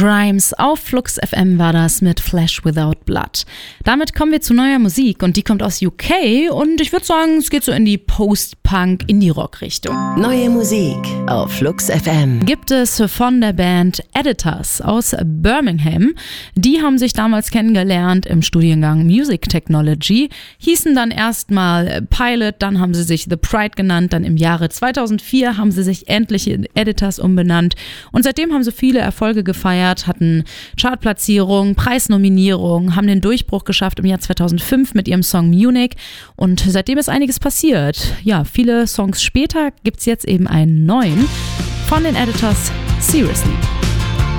Grimes auf Flux FM war das mit Flesh Without Blood. Damit kommen wir zu neuer Musik und die kommt aus UK und ich würde sagen, es geht so in die Post-Punk-Indie-Rock-Richtung. Neue Musik auf Flux FM. Gibt es von der Band Editors aus Birmingham. Die haben sich damals kennengelernt im Studiengang Music Technology, hießen dann erstmal Pilot, dann haben sie sich The Pride genannt, dann im Jahre 2004 haben sie sich endlich in Editors umbenannt und seitdem haben sie viele Erfolge gefeiert, hatten Chartplatzierungen, Preisnominierungen, haben den Durchbruch geschafft im Jahr 2005 mit ihrem Song Munich und seitdem ist einiges passiert. Ja, viele Songs später gibt's jetzt eben einen neuen von den Editors, Seriously.